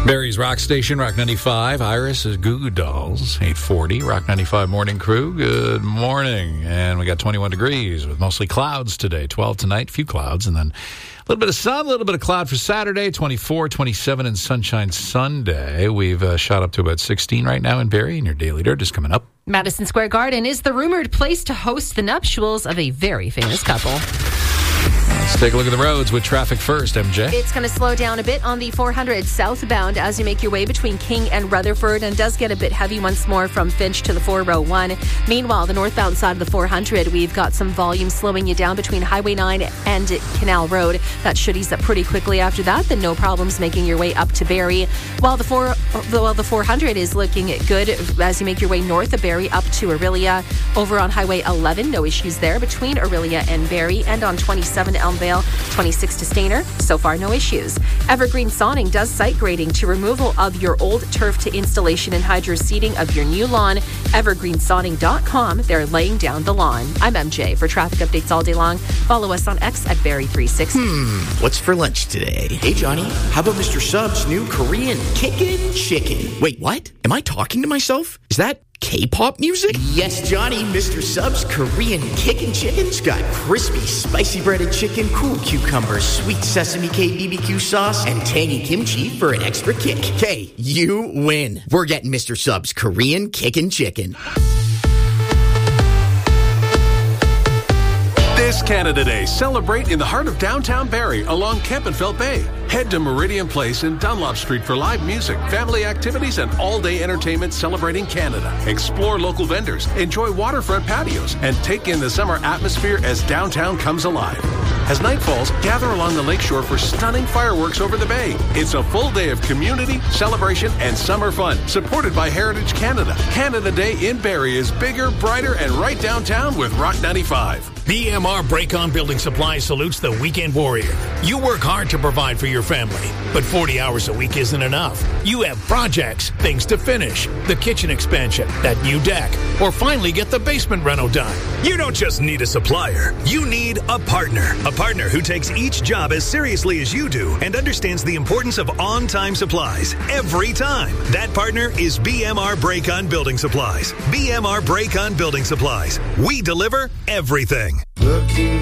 Barry's Rock Station, Rock 95. Iris is Goo Goo Dolls, 840. Rock 95 Morning Crew, good morning. And we got 21 degrees with mostly clouds today. 12 tonight, few clouds. And then a little bit of sun, a little bit of cloud for Saturday. 24, 27, and sunshine Sunday. We've shot up to about 16 right now in Barrie, and your Daily Dirt is coming up. Madison Square Garden is the rumored place to host the nuptials of a very famous couple. Let's take a look at the roads with traffic first, MJ. It's going to slow down a bit on the 400 southbound as you make your way between King and Rutherford, and does get a bit heavy once more from Finch to the 401. Meanwhile, the northbound side of the 400, we've got some volume slowing you down between Highway 9 and Canal Road. That should ease up pretty quickly after that. Then no problems making your way up to Barrie. While the 400 is looking good as you make your way north of Barrie up to Orillia. Over on Highway 11, no issues there between Orillia and Barrie, and on 27 Elmvale, 26 to Stayner. So far, no issues. Evergreen Sawing does site grading to removal of your old turf to installation and hydro seeding of your new lawn. Evergreensawing.com. They're laying down the lawn. I'm MJ. For traffic updates all day long, follow us on X at Barrie360. What's for lunch today? Hey, Johnny, how about Mr. Sub's new Korean Kickin' Chicken? Wait, what? Am I talking to myself? Is that K-pop music? Yes, Johnny, Mr. Sub's Korean Kickin' Chicken's got crispy, spicy breaded chicken, cool cucumbers, sweet sesame K BBQ sauce, and tangy kimchi for an extra kick. Okay, you win. We're getting Mr. Sub's Korean Kickin' Chicken. This Canada Day, celebrate in the heart of downtown Barrie along Kempenfelt Bay. Head to Meridian Place in Dunlop Street for live music, family activities, and all-day entertainment celebrating Canada. Explore local vendors, enjoy waterfront patios, and take in the summer atmosphere as downtown comes alive. As night falls, gather along the lakeshore for stunning fireworks over the bay. It's a full day of community, celebration, and summer fun, supported by Heritage Canada. Canada Day in Barrie is bigger, brighter, and right downtown with Rock 95. BMR Break-On Building Supplies salutes the weekend warrior. You work hard to provide for your family, but 40 hours a week isn't enough. You have projects, things to finish, the kitchen expansion, that new deck, or finally get the basement reno done. You don't just need a supplier. You need a partner. A partner who takes each job as seriously as you do and understands the importance of on-time supplies every time. That partner is BMR Break-On Building Supplies. BMR Break-On Building Supplies. We deliver everything.